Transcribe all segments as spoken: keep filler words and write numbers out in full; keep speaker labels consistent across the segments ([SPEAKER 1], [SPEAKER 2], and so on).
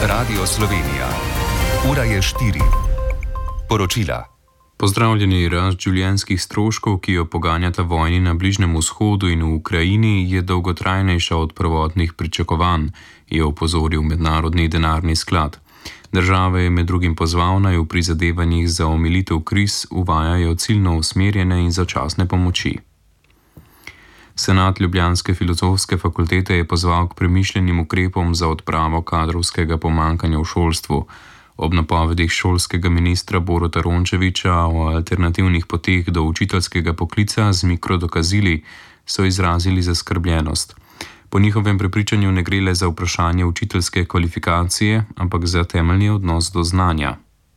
[SPEAKER 1] Radio Slovenija. Ura je štiri. Poročila.
[SPEAKER 2] Pozdravljeni. Rast življenjskih stroškov, ki jo poganjata vojni na Bližnjem vzhodu in v Ukrajini, je dolgotrajnejša od prvotnih pričakovanj, je opozoril Mednarodni denarni sklad. Države je med drugim pozval, naj v prizadevanjih za omilitev kriz uvajajo ciljno usmerjene in začasne pomoči. Senat Ljubljanske filozofske fakultete je pozval k premišljenim ukrepom za odpravo kadrovskega pomanjkanja v šolstvu. Ob napovedih šolskega ministra Boruta Rončevića o alternativnih poteh do učiteljskega poklica z mikrodokazili so izrazili zaskrbljenost. Po njihovem prepričanju ne gre le za vprašanje učiteljske kvalifikacije, ampak za temeljni odnos do znanja.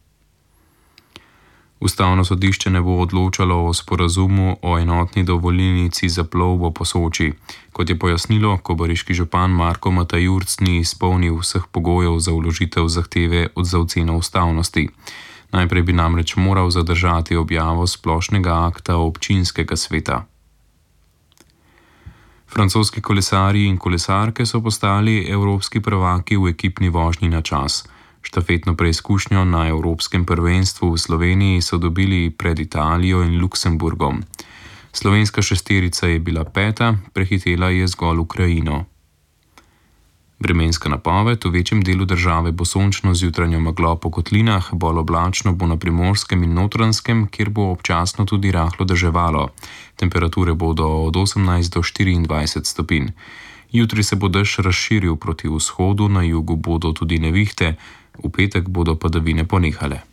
[SPEAKER 2] Ustavno sodišče ne bo odločalo o sporazumu o enotni dovolilnici za plovbo po Soči. Kot je pojasnilo, kobariški župan Marko Matajurc ni izpolnil vseh pogojev za vložitev zahteve za oceno ustavnosti. Najprej bi namreč moral zadržati objavo splošnega akta občinskega sveta. Francoski kolesarji in kolesarke so postali evropski prvaki v ekipni vožnji na čas. Štafetno preizkušnjo na Evropskem prvenstvu v Sloveniji so dobili pred Italijo in Luksemburgom. Slovenska šesterica je bila peta, prehitela je zgolj Ukrajino. Vremenska napoved: v večjem delu države bo sončno z jutranjo meglo po kotlinah, bolj oblačno bo na Primorskem in Notranjskem, kjer bo občasno tudi rahlo deževalo. Temperature bodo od osemnajst do štiriindvajset stopinj. Jutri se bo dež razširil proti vzhodu, na jugu bodo tudi nevihte, v petek bodo padavine ponehale.